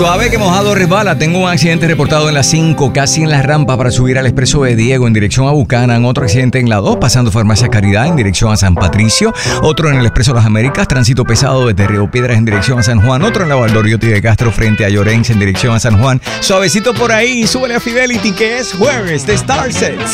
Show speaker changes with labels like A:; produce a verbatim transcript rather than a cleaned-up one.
A: Suave que mojado resbala. Tengo un accidente reportado en la cinco, casi en la rampa para subir al expreso de Diego en dirección a Buchanan. Otro accidente en la dos, pasando Farmacia Caridad en dirección a San Patricio. Otro en el expreso Las Américas, tránsito pesado desde Río Piedras en dirección a San Juan. Otro en la Valdoriotti de Castro frente a Llorense en dirección a San Juan. Suavecito por ahí, súbele a Fidelity que es jueves de Star Sets.